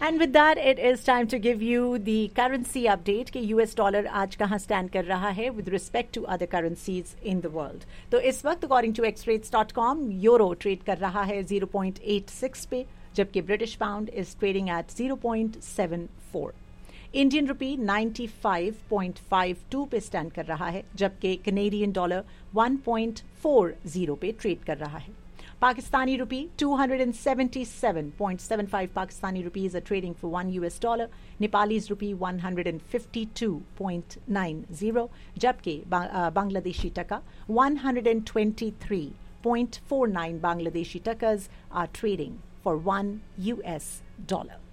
And with that, it is time to give you the currency update कि US dollar आज कहाँ stand कर रहा है with respect to other currencies in the world. तो इस वक्त according to xrates.com euro trade कर रहा है 0.86 पे, जबकि British pound is trading at 0.74. Indian rupee 95.52 पे स्टैंड कर रहा है, जबकि कनेडियन डॉलर 1.40 पे ट्रेड कर रहा है. Pakistani rupee 277.75 Pakistani rupees are trading for $1. Nepalese rupee 152.90, जबकि Bangladeshi taka 123.49 Bangladeshi takas are trading for $1.